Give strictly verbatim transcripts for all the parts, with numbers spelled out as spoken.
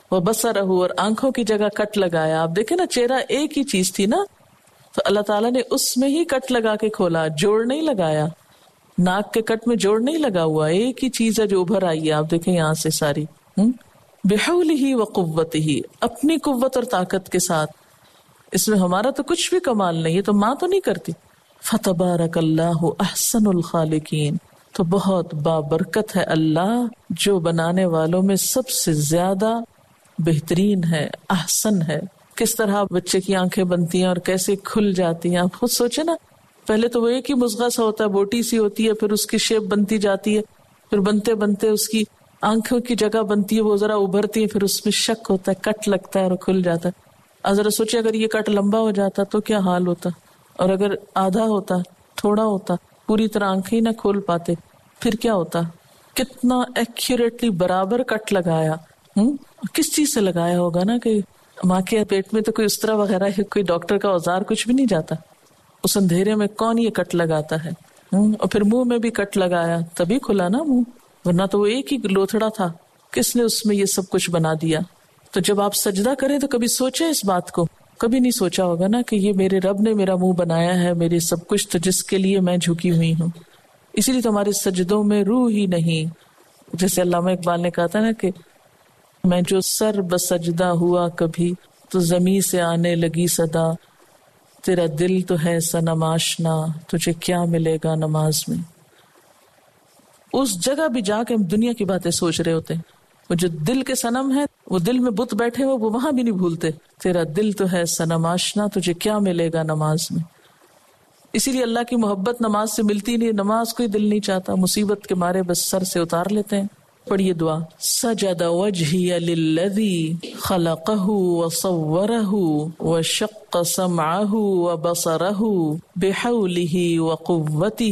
وبصرہ اور آنکھوں کی جگہ کٹ لگایا. آپ دیکھیں نا چہرہ ایک ہی چیز تھی نا, تو اللہ تعالیٰ نے اس میں ہی کٹ لگا کے کھولا, جوڑ نہیں لگایا. ناک کے کٹ میں جوڑ نہیں لگا ہوا, ایک ہی چیز ہے جو ابھر آئی ہے. آپ دیکھیں یہاں سے ساری بحولہ وقوتہ, اپنی قوت اور طاقت کے ساتھ. اس میں ہمارا تو کچھ بھی کمال نہیں ہے, تو ماں تو نہیں کرتی. فتبارک اللہ احسن الخالقین, تو بہت بابرکت ہے اللہ جو بنانے والوں میں سب سے زیادہ بہترین ہے, احسن ہے. کس طرح بچے کی آنکھیں بنتی ہیں اور کیسے کھل جاتی ہیں, آپ خود سوچیں نا. پہلے تو وہ ایک ہی مضغہ سا ہوتا ہے, بوٹی سی ہوتی ہے, پھر اس کی شیپ بنتی جاتی ہے, پھر بنتے بنتے اس کی آنکھوں کی جگہ بنتی ہے, وہ ذرا ابھرتی ہے, پھر اس میں شک ہوتا ہے, کٹ لگتا ہے اور کھل جاتا ہے. اب ذرا سوچے اگر یہ کٹ لمبا ہو جاتا تو کیا حال ہوتا, اور اگر آدھا ہوتا, تھوڑا ہوتا, پوری طرح آنکھیں ہی نہ کھول پاتے, پھر کیا ہوتا. کتنا ایکوریٹلی برابر کٹ لگایا. ہم کس چیز سے لگایا ہوگا نا, کہ ماں کے پیٹ میں تو کوئی استرا وغیرہ ہے, کوئی ڈاکٹر کا اوزار کچھ بھی نہیں جاتا. اس اندھیرے میں کون یہ کٹ لگاتا ہے. اور پھر منہ میں بھی کٹ لگایا, تبھی کھلا نا منہ, ورنہ تو وہ ایک ہی لوتھڑا تھا. کس نے اس میں یہ سب کچھ بنا دیا. تو جب آپ سجدہ کریں تو کبھی سوچیں اس بات کو. کبھی نہیں سوچا ہوگا نا کہ یہ میرے رب نے میرا منہ بنایا ہے, میری سب کچھ, تو جس کے لیے میں جھکی ہوئی ہوں. اسی لیے تو ہمارے سجدوں میں روح ہی نہیں. جیسے علامہ اقبال نے کہا تھا نا کہ میں جو سر بسجدہ ہوا کبھی, تو زمیں سے آنے لگی صدا, تیرا دل تو ہے صنم آشنا, تجھے کیا ملے گا نماز میں. اس جگہ بھی جا کے ہم دنیا کی باتیں سوچ رہے ہوتے ہیں. وہ جو دل کے صنم ہے, وہ دل میں بت بیٹھے ہو, وہ وہاں بھی نہیں بھولتے. تیرا دل تو ہے صنم آشنا, تجھے کیا ملے گا نماز میں. اسی لیے اللہ کی محبت نماز سے ملتی نہیں, نماز کوئی دل نہیں چاہتا, مصیبت کے مارے بس سر سے اتار لیتے ہیں. پڑھیے دعا. سجد وجہی للذی خلقہ وصورہ وشق سمعہ وبصرہ بحولہ وقوتہ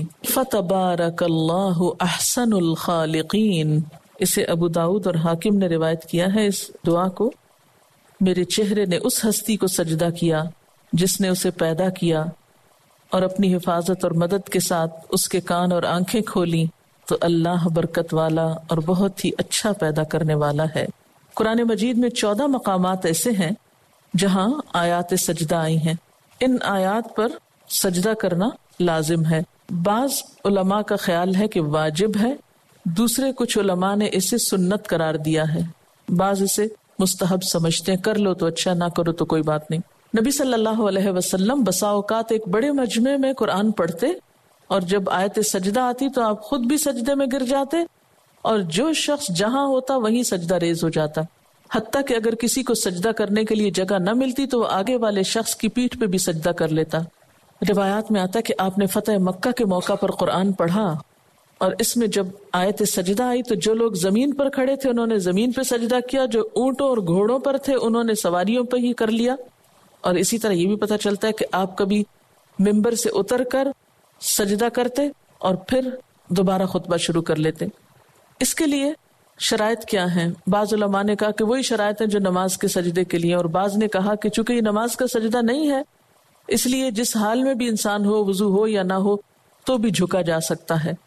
فتبارک اللہ احسن الخالقین. اسے ابو داؤد اور حاکم نے روایت کیا ہے اس دعا کو. میرے چہرے نے اس ہستی کو سجدہ کیا جس نے اسے پیدا کیا, اور اپنی حفاظت اور مدد کے ساتھ اس کے کان اور آنکھیں کھولیں, تو اللہ برکت والا اور بہت ہی اچھا پیدا کرنے والا ہے. قرآن مجید میں چودہ مقامات ایسے ہیں جہاں آیات سجدہ آئی ہیں. ان آیات پر سجدہ کرنا لازم ہے. بعض علماء کا خیال ہے کہ واجب ہے, دوسرے کچھ علماء نے اسے سنت قرار دیا ہے, بعض اسے مستحب سمجھتے ہیں, کر لو تو اچھا, نہ کرو تو کوئی بات نہیں. نبی صلی اللہ علیہ وسلم بسا اوقات ایک بڑے مجمع میں قرآن پڑھتے, اور جب آیت سجدہ آتی تو آپ خود بھی سجدے میں گر جاتے, اور جو شخص جہاں ہوتا وہیں سجدہ ریز ہو جاتا. حتیٰ کہ اگر کسی کو سجدہ کرنے کے لیے جگہ نہ ملتی تو وہ آگے والے شخص کی پیٹھ پہ بھی سجدہ کر لیتا. روایات میں آتا کہ آپ نے فتح مکہ کے موقع پر قرآن پڑھا, اور اس میں جب آیت سجدہ آئی تو جو لوگ زمین پر کھڑے تھے انہوں نے زمین پہ سجدہ کیا, جو اونٹوں اور گھوڑوں پر تھے انہوں نے سواریوں پہ ہی کر لیا. اور اسی طرح یہ بھی پتہ چلتا ہے کہ آپ کبھی ممبر سے اتر کر سجدہ کرتے اور پھر دوبارہ خطبہ شروع کر لیتے. اس کے لیے شرائط کیا ہیں؟ بعض علماء نے کہا کہ وہی شرائط ہیں جو نماز کے سجدے کے لیے, اور بعض نے کہا کہ چونکہ یہ نماز کا سجدہ نہیں ہے اس لیے جس حال میں بھی انسان ہو, وضو ہو یا نہ ہو, تو بھی جھکا جا سکتا ہے.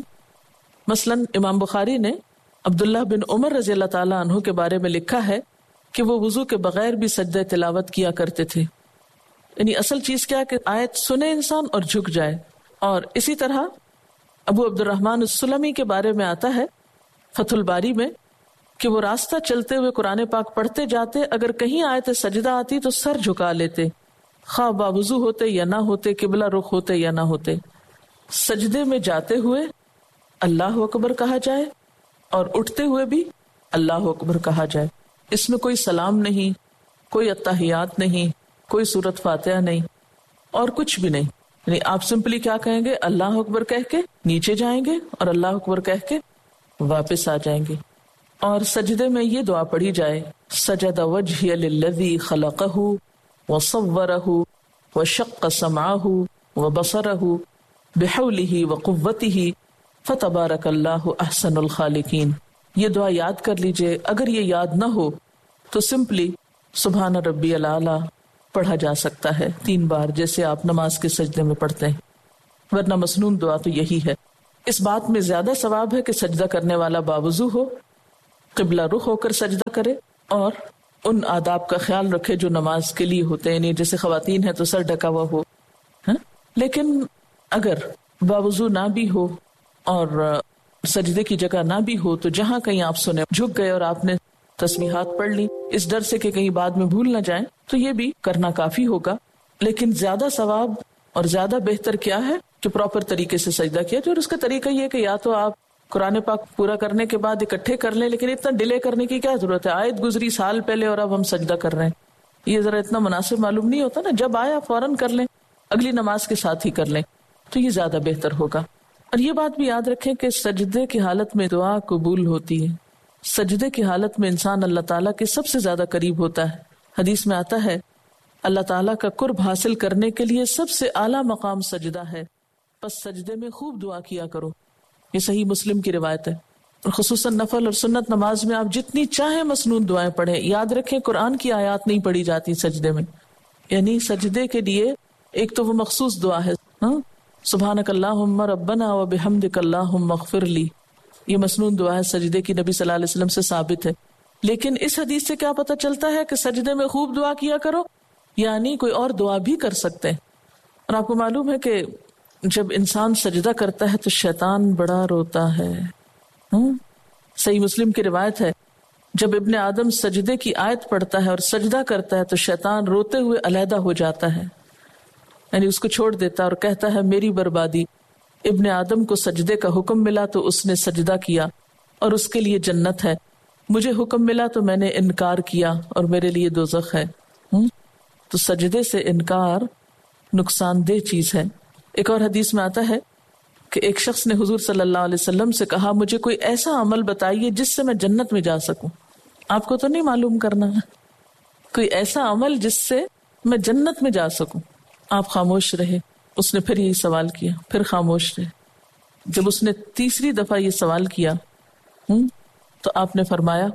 مثلا امام بخاری نے عبداللہ بن عمر رضی اللہ تعالیٰ عنہ کے بارے میں لکھا ہے کہ وہ وضو کے بغیر بھی سجدہ تلاوت کیا کرتے تھے. یعنی اصل چیز کیا کہ آیت سنے انسان اور جھک جائے. اور اسی طرح ابو عبد الرحمن السلمی کے بارے میں آتا ہے فتح الباری میں کہ وہ راستہ چلتے ہوئے قرآن پاک پڑھتے جاتے, اگر کہیں آیت سجدہ آتی تو سر جھکا لیتے, خواہ باوضو ہوتے یا نہ ہوتے, قبلہ رخ ہوتے یا نہ ہوتے. سجدے میں جاتے ہوئے اللہ اکبر کہا جائے اور اٹھتے ہوئے بھی اللہ اکبر کہا جائے. اس میں کوئی سلام نہیں, کوئی اتحیات نہیں, کوئی سورت فاتحہ نہیں, اور کچھ بھی نہیں. یعنی آپ سمپلی کیا کہیں گے, اللہ اکبر کہہ کے نیچے جائیں گے اور اللہ اکبر کہہ کے واپس آ جائیں گے. اور سجدے میں یہ دعا پڑھی جائے, سجد وجہی للذی خلقہ وصورہ وشق سمعہ وبصرہ بحولہ وقوتہ فتبارک اللہ احسن الخالقین. یہ دعا یاد کر لیجئے. اگر یہ یاد نہ ہو تو سمپلی سبحان ربی الاعلیٰ پڑھا جا سکتا ہے تین بار, جیسے آپ نماز کے سجدے میں پڑھتے ہیں, ورنہ مسنون دعا تو یہی ہے. اس بات میں زیادہ ثواب ہے کہ سجدہ کرنے والا باوضو ہو, قبلہ رخ ہو کر سجدہ کرے, اور ان آداب کا خیال رکھے جو نماز کے لیے ہوتے ہیں، یعنی جیسے خواتین ہیں تو سر ڈھکا ہوا ہو، ہاں؟ لیکن اگر باوضو نہ بھی ہو اور سجدے کی جگہ نہ بھی ہو تو جہاں کہیں آپ سنے جھک گئے اور آپ نے تسبیحات پڑھ لی اس ڈر سے کہ کہیں بعد میں بھول نہ جائیں، تو یہ بھی کرنا کافی ہوگا. لیکن زیادہ ثواب اور زیادہ بہتر کیا ہے کہ پراپر طریقے سے سجدہ کیا جائے. اور اس کا طریقہ یہ ہے کہ یا تو آپ قرآن پاک پورا کرنے کے بعد اکٹھے کر لیں، لیکن اتنا ڈیلے کرنے کی کیا ضرورت ہے؟ آیت گزری سال پہلے اور اب ہم سجدہ کر رہے ہیں، یہ ذرا اتنا مناسب معلوم نہیں ہوتا نا. جب آیا فوراً کر لیں، اگلی نماز کے ساتھ ہی کر لیں تو یہ زیادہ بہتر ہوگا. اور یہ بات بھی یاد رکھیں کہ سجدے کی حالت میں دعا قبول ہوتی ہے. سجدے کی حالت میں انسان اللہ تعالیٰ کے سب سے زیادہ قریب ہوتا ہے. حدیث میں آتا ہے اللہ تعالیٰ کا قرب حاصل کرنے کے لیے سب سے اعلیٰ مقام سجدہ ہے، پس سجدے میں خوب دعا کیا کرو. یہ صحیح مسلم کی روایت ہے. اور خصوصاً نفل اور سنت نماز میں آپ جتنی چاہیں مسنون دعائیں پڑھیں. یاد رکھیں قرآن کی آیات نہیں پڑھی جاتی سجدے میں، یعنی سجدے کے لیے ایک تو وہ مخصوص دعا ہے، ہاں سبحانک اللہم ربنا و بحمدک اللہم اغفر لی، یہ مسنون دعا ہے سجدے کی، نبی صلی اللہ علیہ وسلم سے ثابت ہے. لیکن اس حدیث سے کیا پتہ چلتا ہے کہ سجدے میں خوب دعا کیا کرو، یعنی کوئی اور دعا بھی کر سکتے ہیں. اور آپ کو معلوم ہے کہ جب انسان سجدہ کرتا ہے تو شیطان بڑا روتا ہے. ہاں صحیح مسلم کی روایت ہے جب ابن آدم سجدے کی آیت پڑھتا ہے اور سجدہ کرتا ہے تو شیطان روتے ہوئے علیحدہ ہو جاتا ہے، یعنی اس کو چھوڑ دیتا ہے اور کہتا ہے میری بربادی. ابن آدم کو سجدے کا حکم ملا تو اس نے سجدہ کیا اور اس کے لیے جنت ہے، مجھے حکم ملا تو میں نے انکار کیا اور میرے لیے دوزخ ہے. تو سجدے سے انکار نقصان دہ چیز ہے. ایک اور حدیث میں آتا ہے کہ ایک شخص نے حضور صلی اللہ علیہ وسلم سے کہا مجھے کوئی ایسا عمل بتائیے جس سے میں جنت میں جا سکوں. آپ کو تو نہیں معلوم کرنا ہے کوئی ایسا عمل جس سے میں جنت میں جا سکوں. آپ خاموش رہے. اس نے پھر یہی سوال کیا، پھر خاموش رہے. جب اس نے تیسری دفعہ یہ سوال کیا ہوں تو آپ نے فرمایا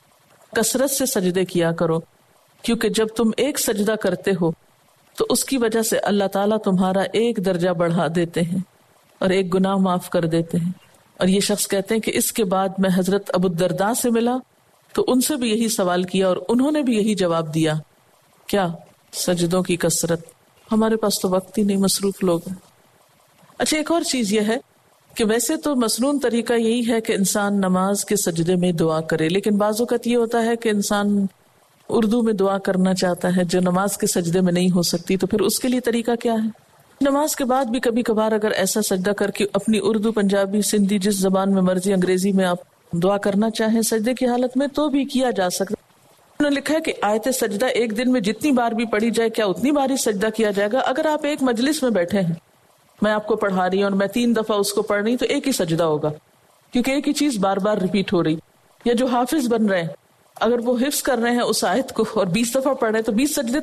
کثرت سے سجدے کیا کرو، کیونکہ جب تم ایک سجدہ کرتے ہو تو اس کی وجہ سے اللہ تعالیٰ تمہارا ایک درجہ بڑھا دیتے ہیں اور ایک گناہ معاف کر دیتے ہیں. اور یہ شخص کہتے ہیں کہ اس کے بعد میں حضرت ابو الدرداء سے ملا تو ان سے بھی یہی سوال کیا اور انہوں نے بھی یہی جواب دیا. کیا؟ سجدوں کی کثرت. ہمارے پاس تو وقت ہی نہیں، مصروف لوگ ہیں. اچھا ایک اور چیز یہ ہے کہ ویسے تو مسنون طریقہ یہی ہے کہ انسان نماز کے سجدے میں دعا کرے، لیکن بعض اوقات یہ ہوتا ہے کہ انسان اردو میں دعا کرنا چاہتا ہے جو نماز کے سجدے میں نہیں ہو سکتی، تو پھر اس کے لیے طریقہ کیا ہے؟ نماز کے بعد بھی کبھی کبھار اگر ایسا سجدہ کر کے اپنی اردو، پنجابی، سندھی جس زبان میں مرضی، انگریزی میں آپ دعا کرنا چاہیں سجدے کی حالت میں تو بھی کیا جا سکتا. انہوں نے لکھا ہے کہ آیت سجدہ ایک دن میں جتنی بار بھی پڑھی جائے کیا اتنی بار ہی سجدہ کیا جائے گا. اگر آپ ایک مجلس میں بیٹھے ہیں، میں آپ کو پڑھا رہی ہوں اور میں تین دفعہ اس کو پڑھ رہی ہوں تو ایک ہی سجدہ ہوگا، کیونکہ ایک ہی چیز بار بار ریپیٹ ہو رہی. یا جو حافظ بن رہے ہیں اگر وہ حفظ کر رہے ہیں اس آیت کو اور بیس دفعہ پڑھ رہے ہیں تو بیس سجدے